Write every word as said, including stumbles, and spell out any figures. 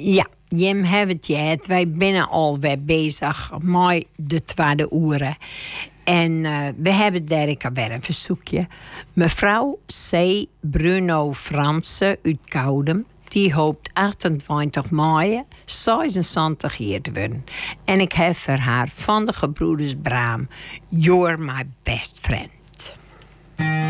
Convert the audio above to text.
Ja, Jim heeft het het. Wij zijn alweer bezig met de tweede uren. En uh, we hebben daar ik weer een verzoekje. Mevrouw C. Bruno Fransen uit Koudem. Die hoopt achtentwintig mei zesenzestig jaar te worden. En ik heb voor haar van de gebroeders Braam. You're my best friend.